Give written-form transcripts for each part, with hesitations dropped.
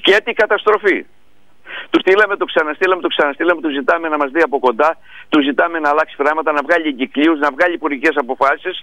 και την καταστροφή. Του στείλαμε, το ξαναστείλαμε, του ζητάμε να μας δει από κοντά, του ζητάμε να αλλάξει πράγματα, να βγάλει εγκυκλίους, να βγάλει υπουργικές αποφάσεις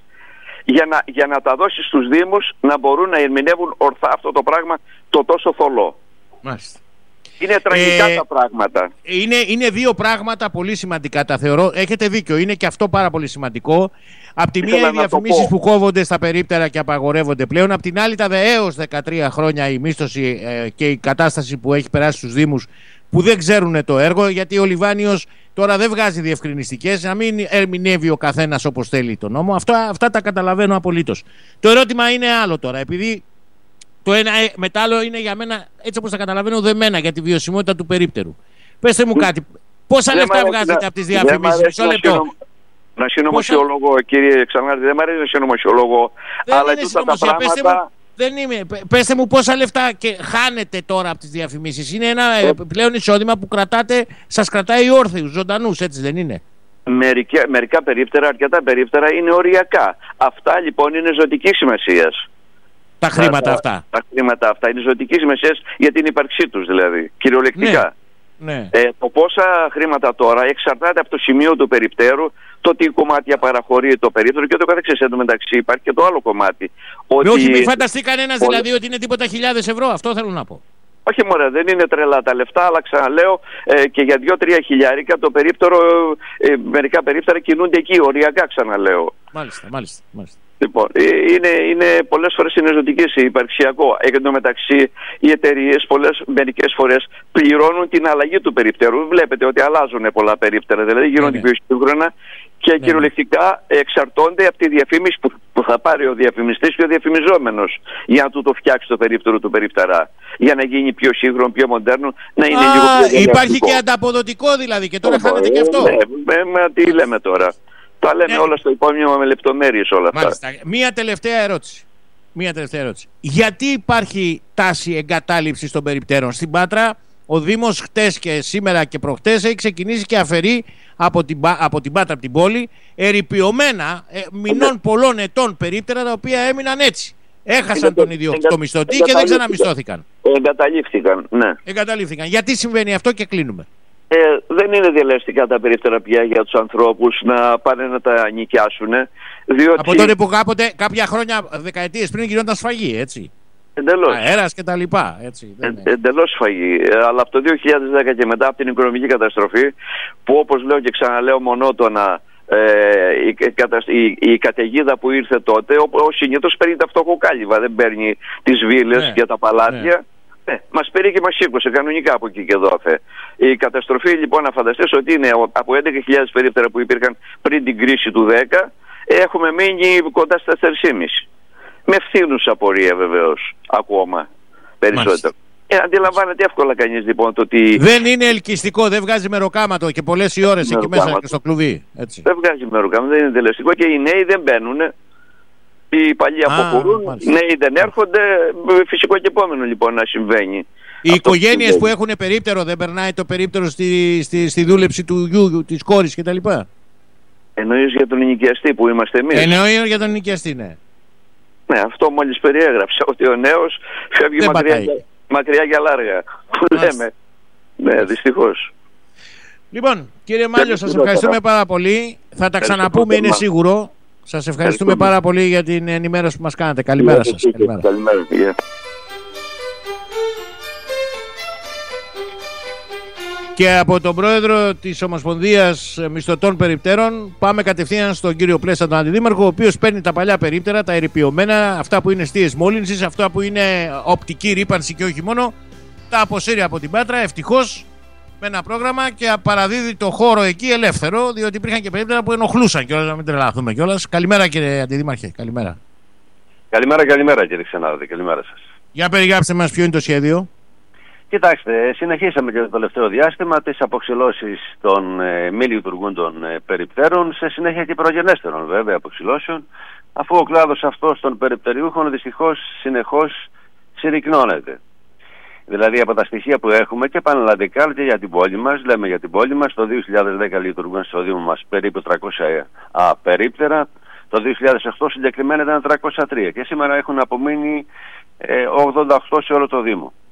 για να τα δώσει στους Δήμους να μπορούν να ερμηνεύουν ορθά αυτό το πράγμα το τόσο θολό. Μάλιστα. Είναι τραγικά τα πράγματα. Είναι δύο πράγματα πολύ σημαντικά, τα θεωρώ. Έχετε δίκιο, είναι και αυτό πάρα πολύ σημαντικό. Απ' τη μία οι διαφημίσεις που κόβονται στα περίπτερα και απαγορεύονται πλέον. Απ' την άλλη τα έως 13 χρόνια η μίσθωση και η κατάσταση που έχει περάσει στους Δήμους που δεν ξέρουν το έργο, γιατί ο Λιβάνιος τώρα δεν βγάζει διευκρινιστικές, να μην ερμηνεύει ο καθένας όπως θέλει τον νόμο. Αυτά τα καταλαβαίνω απολύτως. Το ερώτημα είναι άλλο τώρα, επειδή το ένα μετά άλλο είναι για μένα, έτσι όπως τα καταλαβαίνω, δεμένα για τη βιωσιμότητα του περίπτερου. Πέστε μου κάτι, πόσα λεφτά βγάζετε από τις διαφημίσεις? Μισό λεπτό. Να συνωμοσιολόγο, κύριε Ξανάρτη, δεν μ' αρέσει να συνωμοσιολόγο, αλλά τούτα τα πράγματα... Πέστε μου πόσα λεφτά και χάνετε τώρα από τις διαφημίσεις. Είναι ένα πλέον εισόδημα που σας κρατάει όρθιους, ζωντανούς, έτσι δεν είναι? Μερικά περίπτερα, αρκετά περίπτερα είναι οριακά. Αυτά λοιπόν είναι ζωτικής σημασίας. Τα χρήματα αυτά. Τα χρήματα αυτά είναι ζωτικής σημασίας για την ύπαρξή τους, δηλαδή, κυριολεκτικά. Ναι. Το πόσα χρήματα τώρα εξαρτάται από το σημείο του περιπτέρου, το τι κομμάτια παραχωρεί το περίπτερο και το καθεξής. Εν τω μεταξύ υπάρχει και το άλλο κομμάτι. Όχι, μην φανταστεί κανένας δηλαδή ότι είναι τίποτα χιλιάδες ευρώ, αυτό θέλω να πω. Όχι μωρέ, δεν είναι τρελά τα λεφτά, αλλά ξαναλέω και για 2-3 χιλιάρικα το περίπτερο, μερικά περίπτερα κινούνται εκεί, οριακά ξαναλέω. Μάλιστα. Λοιπόν, είναι πολλές φορές είναι ζωτικές υπαρξιακό. Εν τω μεταξύ, οι εταιρείες μερικές φορές πληρώνουν την αλλαγή του περιπτέρου. Βλέπετε ότι αλλάζουν πολλά περίπτερα, δηλαδή γίνονται πιο σύγχρονα και κυριολεκτικά εξαρτώνται από τη διαφήμιση που θα πάρει ο διαφημιστής και ο διαφημιζόμενος για να του το φτιάξει το περίπτερο του περιπτερά. Για να γίνει πιο σύγχρονο, πιο μοντέρνο, να είναι λίγο πιο υπάρχει και ανταποδοτικό δηλαδή και τώρα χάνεται και αυτό. Ναι, τι λέμε τώρα. Τα λέμε όλα στο υπόμνημα με λεπτομέρειες όλα αυτά. Μάλιστα. Μία τελευταία ερώτηση. Γιατί υπάρχει τάση εγκατάλειψης των περιπτέρων? Στην Πάτρα ο Δήμος χτες και σήμερα και προχτές έχει ξεκινήσει και αφαιρεί από την Πάτρα, από την πόλη, ερειπιωμένα μηνών πολλών ετών περίπτερα, τα οποία έμειναν έτσι. Έχασαν τον ιδιοκτήτη μισθωτή και δεν ξαναμισθώθηκαν. Εγκαταλείφθηκαν. Γιατί συμβαίνει αυτό και κλείνουμε? Δεν είναι διαλεστικά τα περίπτερα πια για τους ανθρώπους να πάνε να τα νοικιάσουν. Διότι... Από τότε που κάποια χρόνια, δεκαετίες πριν, γινόταν σφαγή, έτσι. Εντελώς. Αέρας και τα λοιπά, έτσι. Εντελώς σφαγή. Αλλά από το 2010 και μετά, από την οικονομική καταστροφή, που όπως λέω και ξαναλέω μονότονα, η καταιγίδα που ήρθε τότε, ο συνήθως παίρνει τα φτωχοκάλυβα, δεν παίρνει τις βίλες και τα παλάτια. Μας πήρε και μας σήκωσε κανονικά από εκεί και δόθε. Η καταστροφή λοιπόν, να φανταστείς ότι είναι από 11.000 περίπτερα που υπήρχαν πριν την κρίση του 10, έχουμε μείνει κοντά στα 4,5. Με φθήνουσα πορεία βεβαίως ακόμα περισσότερο. Αντιλαμβάνεται εύκολα κανείς λοιπόν το ότι... Δεν είναι ελκυστικό, δεν βγάζει μεροκάματο και πολλές οι ώρες εκεί μέσα και στο κλουβί. Έτσι. Δεν βγάζει μεροκάματο, δεν είναι τελεστικό και οι νέοι δεν μπαίνουν. Οι παλιοί αποχωρούν, νέοι δεν έρχονται, φυσικό και επόμενο λοιπόν να συμβαίνει. Οι οικογένειες που έχουν περίπτερο, δεν περνάει το περίπτερο στη δούλεψη του γιου, της κόρης κτλ. Εννοείς για τον ενοικιαστή που είμαστε εμείς? Εννοεί για τον ενοικιαστή, ναι. Ναι, αυτό μόλις περιέγραψα, ότι ο νέος φεύγει μακριά για λάργα, που λέμε. Ναι, δυστυχώς. Λοιπόν, κύριε Μάλιο, σας ευχαριστούμε πάρα πολύ. Θα τα ξαναπούμε, είναι σίγουρο. Σας ευχαριστούμε πάρα πολύ για την ενημέρωση που μας κάνατε. Καλημέρα σας. Καλημέρα. Και από τον πρόεδρο της Ομοσπονδίας Μισθωτών Περιπτέρων πάμε κατευθείαν στον κύριο Πλέσσα, τον αντιδήμαρχο, ο οποίος παίρνει τα παλιά περίπτερα, τα ερειπιωμένα, αυτά που είναι εστίες μόλυνσης, αυτά που είναι οπτική ρύπανση και όχι μόνο, τα αποσύρει από την Πάτρα, ευτυχώς, με ένα πρόγραμμα και παραδίδει το χώρο εκεί ελεύθερο, διότι υπήρχαν και περίπτερα που ενοχλούσαν κιόλας, να μην τρελαθούμε κιόλας. Καλημέρα κύριε Αντιδήμαρχε, καλημέρα. Καλημέρα κύριε Ξενάδη, καλημέρα σας. Για περιγράψτε μας ποιο είναι το σχέδιο. Κοιτάξτε, συνεχίσαμε και το τελευταίο διάστημα τις αποξυλώσεις των μη λειτουργούντων περιπτέρων, σε συνέχεια και προγενέστερων βέβαια αποξυλώσεων, αφού ο κλάδος αυτός των περιπτεριούχων δυστυχώς συνεχώς συρρυκνώνεται. Δηλαδή από τα στοιχεία που έχουμε και πανελλαδικά και για την πόλη μας, λέμε για την πόλη μας, το 2010 λειτουργούν στο Δήμο μας περίπου 300 περίπτερα, το 2008 συγκεκριμένα ήταν 303 και σήμερα έχουν απομείνει 88 σε όλο το Δήμο.